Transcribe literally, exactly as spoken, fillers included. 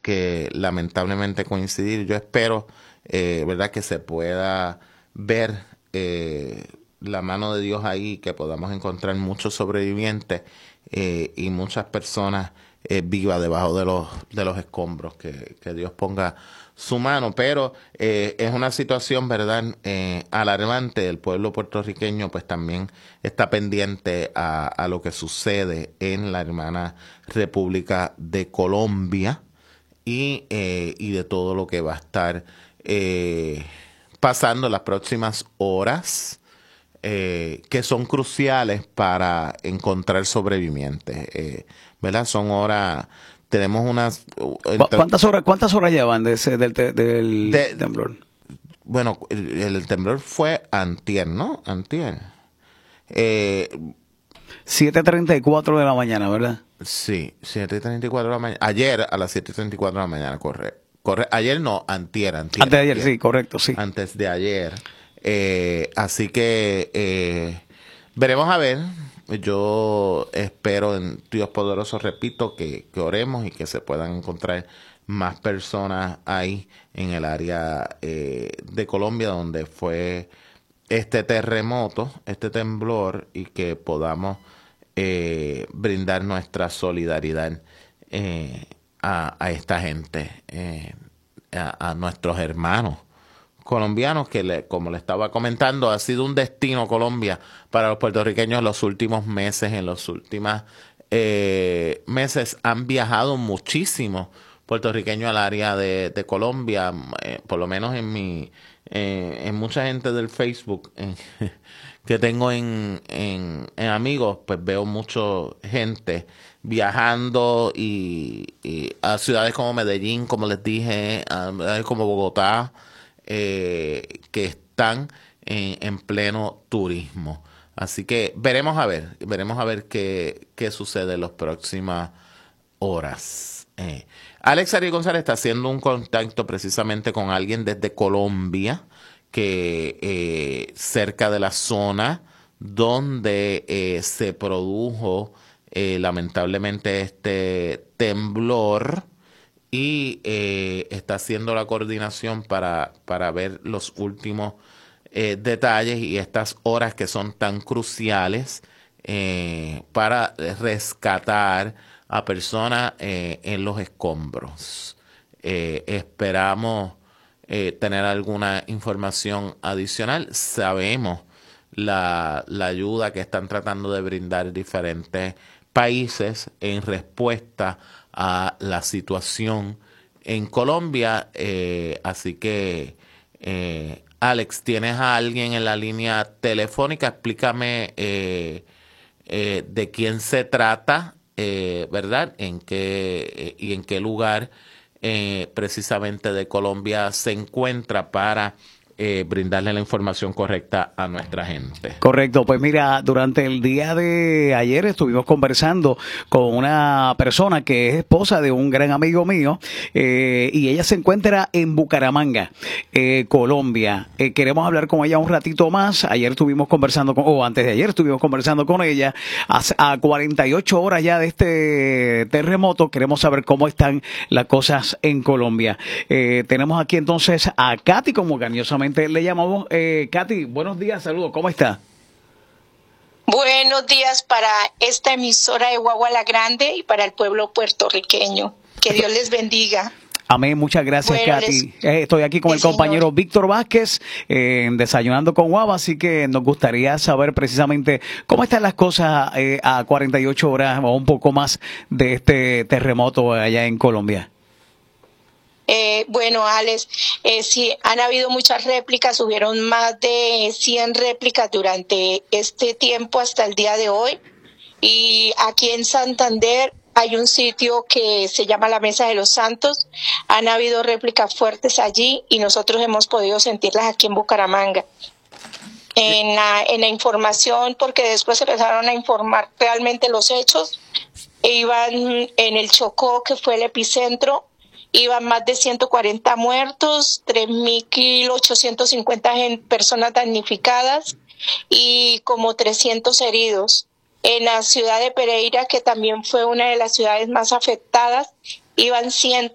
que lamentablemente coincidir. Yo espero, eh, ¿verdad?, que se pueda ver eh, la mano de Dios ahí, que podamos encontrar muchos sobrevivientes eh, y muchas personas eh, vivas debajo de los, de los escombros, que, que Dios ponga su mano. Pero eh, es una situación, ¿verdad?, eh, alarmante. El pueblo puertorriqueño pues también está pendiente a, a lo que sucede en la hermana República de Colombia y, eh, y de todo lo que va a estar eh, pasando en las próximas horas, eh, que son cruciales para encontrar sobrevivientes, eh, ¿verdad? Son horas, tenemos unas... Entre, ¿Cuántas horas cuántas horas llevan de ese, del, te, del de, temblor? Bueno, el, el temblor fue antier, ¿no? Antier. Eh, siete treinta y cuatro de la mañana, ¿verdad? Sí, siete y treinta y cuatro de la mañana. Ayer a las siete y treinta y cuatro de la mañana, corre. corre ayer no, antier, antier. Antes de ayer, antier. sí, correcto, sí. Antes de ayer. Eh, así que eh, veremos a ver. Yo espero en Dios poderoso, repito, que, que oremos y que se puedan encontrar más personas ahí en el área eh, de Colombia donde fue este terremoto, este temblor, y que podamos eh, brindar nuestra solidaridad eh, a, a esta gente, eh, a, a nuestros hermanos colombianos, que le, como le estaba comentando, ha sido un destino Colombia para los puertorriqueños en los últimos meses. En los últimos eh, meses han viajado muchísimos puertorriqueños al área de, de Colombia, eh, por lo menos en mi eh, en mucha gente del Facebook en, que tengo en, en, en amigos, pues veo mucha gente viajando y, y a ciudades como Medellín, como les dije, a ciudades como Bogotá, Eh, que están en, en pleno turismo. Así que veremos a ver, veremos a ver qué, qué sucede en las próximas horas. Eh, Alex Ariel González está haciendo un contacto precisamente con alguien desde Colombia, que eh, cerca de la zona donde eh, se produjo eh, lamentablemente este temblor, y eh, está haciendo la coordinación para, para ver los últimos eh, detalles y estas horas que son tan cruciales eh, para rescatar a personas eh, en los escombros. Eh, esperamos eh, tener alguna información adicional. Sabemos la, la ayuda que están tratando de brindar diferentes países en respuesta a la situación en Colombia. Eh, así que, eh, Alex, ¿tienes a alguien en la línea telefónica? Explícame eh, eh, de quién se trata, eh, ¿verdad? En qué eh, y en qué lugar eh, precisamente de Colombia se encuentra para Eh, brindarle la información correcta a nuestra gente. Correcto, pues mira, durante el día de ayer estuvimos conversando con una persona que es esposa de un gran amigo mío, eh, y ella se encuentra en Bucaramanga, eh, Colombia. Eh, queremos hablar con ella un ratito más. Ayer estuvimos conversando con, o antes de ayer estuvimos conversando con ella, a, a cuarenta y ocho horas ya de este terremoto. Queremos saber cómo están las cosas en Colombia. Eh, tenemos aquí entonces a Katy, como cariñosamente le llamamos. eh, Katy, buenos días, saludos, ¿cómo está? Buenos días para esta emisora de Guagua la Grande y para el pueblo puertorriqueño. Que Dios les bendiga. Amén, muchas gracias, bueno, Katy. Les... Eh, estoy aquí con sí, el compañero señor. Víctor Vázquez, eh, Desayunando con Guava, así que nos gustaría saber precisamente cómo están las cosas eh, a cuarenta y ocho horas o un poco más de este terremoto allá en Colombia. Eh, bueno, Alex, eh, sí, han habido muchas réplicas, hubieron más de cien réplicas durante este tiempo hasta el día de hoy. Y aquí en Santander hay un sitio que se llama la Mesa de los Santos. Han habido réplicas fuertes allí y nosotros hemos podido sentirlas aquí en Bucaramanga. En la, en la información, porque después se empezaron a informar realmente los hechos, iban en el Chocó, que fue el epicentro. Iban más de ciento cuarenta muertos, tres mil ochocientas cincuenta personas damnificadas y como trescientos heridos. En la ciudad de Pereira, que también fue una de las ciudades más afectadas, iban ciento